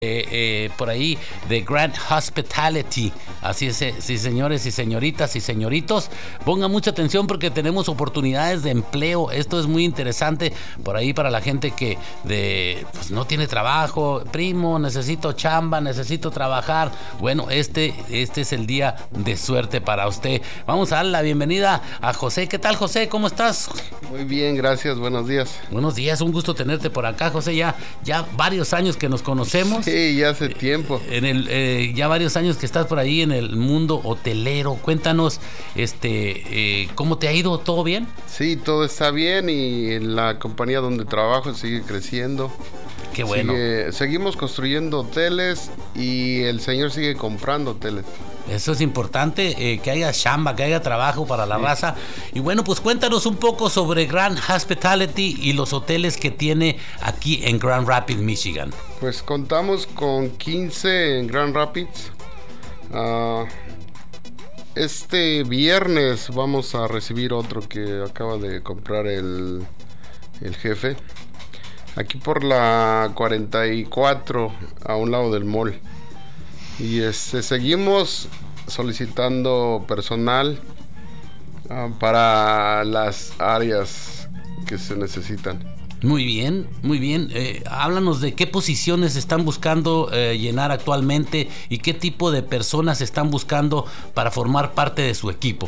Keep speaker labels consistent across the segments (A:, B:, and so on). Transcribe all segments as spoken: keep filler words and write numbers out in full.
A: Eh, eh, por ahí de Grand Hospitality. Así es, eh, sí, señores y señoritas y señoritos, pongan mucha atención porque tenemos oportunidades de empleo. Esto es muy interesante por ahí para la gente que de, pues, no tiene trabajo. Primo, necesito chamba, necesito trabajar. Bueno, este, este es el día de suerte para usted. Vamos a dar la bienvenida a José. ¿Qué tal, José? ¿Cómo estás?
B: Muy bien, gracias. Buenos días.
A: Buenos días, un gusto tenerte por acá, José. Ya, ya varios años que nos conocemos.
B: Sí, ya hace tiempo.
A: En el, eh, ya varios años que estás por ahí en el mundo hotelero. Cuéntanos, este, eh, ¿cómo te ha ido? ¿Todo bien?
B: Sí, todo está bien y la compañía donde trabajo sigue creciendo.
A: Qué bueno.
B: Sigue, seguimos construyendo hoteles y el señor sigue comprando hoteles.
A: Eso es importante, eh, que haya chamba, que haya trabajo para la sí. raza. Y bueno, pues cuéntanos un poco sobre Grand Hospitality y los hoteles que tiene aquí en Grand Rapids, Michigan.
B: Pues contamos con quince en Grand Rapids. Uh, este viernes vamos a recibir otro que acaba de comprar el, el jefe. Aquí por la cuarenta y cuatro, a un lado del mall. Y este, seguimos solicitando personal uh, para las áreas que se necesitan.
A: Muy bien, muy bien. Eh, háblanos de qué posiciones están buscando eh, llenar actualmente y qué tipo de personas están buscando para formar parte de su equipo.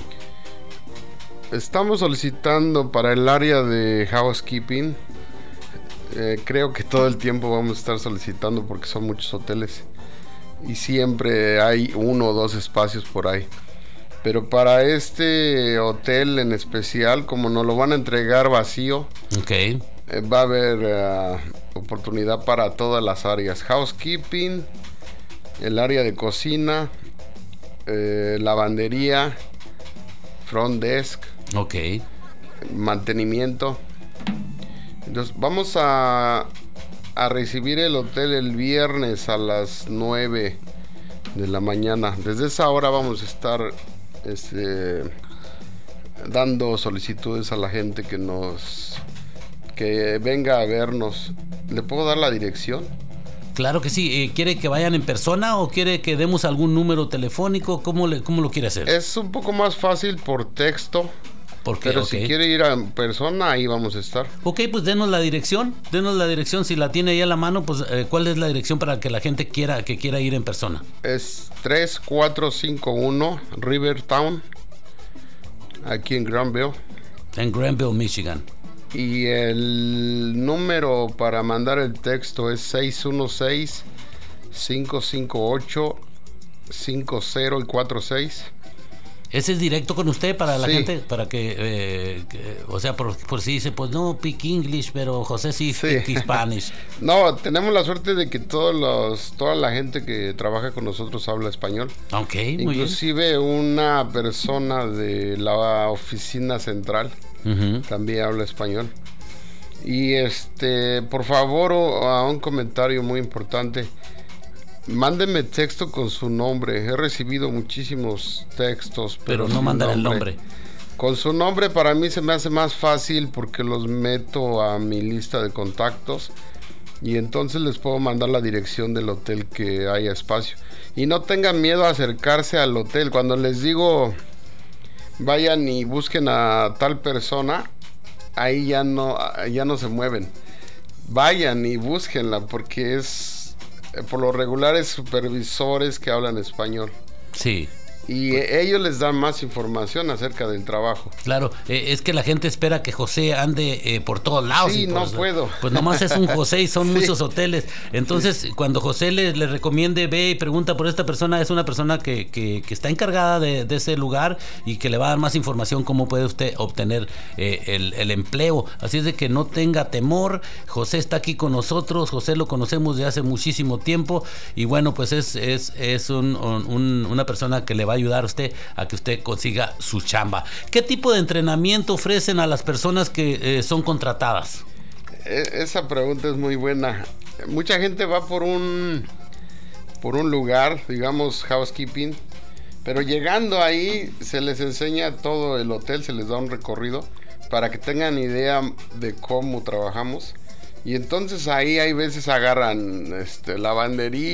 B: Estamos solicitando para el área de housekeeping. Eh, creo que todo el tiempo vamos a estar solicitando porque son muchos hoteles. Y siempre hay uno o dos espacios por ahí. Pero para este hotel en especial, como nos lo van a entregar vacío, okay. eh, va a haber uh, oportunidad para todas las áreas. Housekeeping, el área de cocina, eh, lavandería, front desk,
A: okay.
B: mantenimiento. Entonces vamos a... a recibir el hotel el viernes a las nueve de la mañana. Desde esa hora vamos a estar este, dando solicitudes a la gente que nos que venga a vernos. ¿Le puedo dar la dirección?
A: Claro que sí. ¿Quiere que vayan en persona o quiere que demos algún número telefónico? ¿Cómo, le, cómo lo quiere hacer?
B: Es un poco más fácil por texto.
A: Porque,
B: Pero
A: okay.
B: si quiere ir a persona, ahí vamos a estar.
A: Ok, pues denos la dirección, denos la dirección, si la tiene ahí a la mano, pues eh, ¿cuál es la dirección para que la gente quiera que quiera ir en persona?
B: Es tres cuatro cinco uno Rivertown, aquí en Granville.
A: En Granville, Michigan.
B: Y el número para mandar el texto es seis uno seis, cinco cinco ocho, cinco cero y cuatro seis.
A: ¿Ese es directo con usted para la
B: sí.
A: gente? Para que, eh, que o sea, por, por si dice, pues no speak English, pero José sí speak sí. Spanish.
B: No, tenemos la suerte de que todos los, toda la gente que trabaja con nosotros habla español.
A: Ok, muy
B: Inclusive
A: bien.
B: una persona de la oficina central uh-huh. también habla español. Y este, por favor, a un comentario muy importante. Mándenme texto con su nombre. He recibido muchísimos textos, pero,
A: pero no mandan el nombre.
B: Con su nombre para mí se me hace más fácil porque los meto a mi lista de contactos y entonces les puedo mandar la dirección del hotel que haya espacio. Y no tengan miedo a acercarse al hotel. Cuando les digo vayan y busquen a tal persona, ahí ya no, ya no se mueven. Vayan y búsquenla porque es... por lo regular es supervisores que hablan español.
A: Sí.
B: Y ellos les dan más información acerca del trabajo.
A: Claro, eh, es que la gente espera que José ande eh, por todos lados.
B: Sí,
A: y
B: no
A: pues,
B: puedo.
A: Pues nomás es un José y son sí. muchos hoteles. Entonces, sí. cuando José le, le recomiende, ve y pregunta por esta persona, es una persona que, que, que está encargada de, de ese lugar y que le va a dar más información cómo puede usted obtener eh, el, el empleo. Así es de que no tenga temor. José está aquí con nosotros. José lo conocemos de hace muchísimo tiempo y bueno, pues es, es, es un, un, una persona que le va a ayudar a usted a que usted consiga su chamba. ¿Qué tipo de entrenamiento ofrecen a las personas que eh, son contratadas?
B: Esa pregunta es muy buena. Mucha gente va por un por un lugar, digamos housekeeping, pero llegando ahí se les enseña todo el hotel, se les da un recorrido para que tengan idea de cómo trabajamos Y entonces ahí hay veces agarran este, lavandería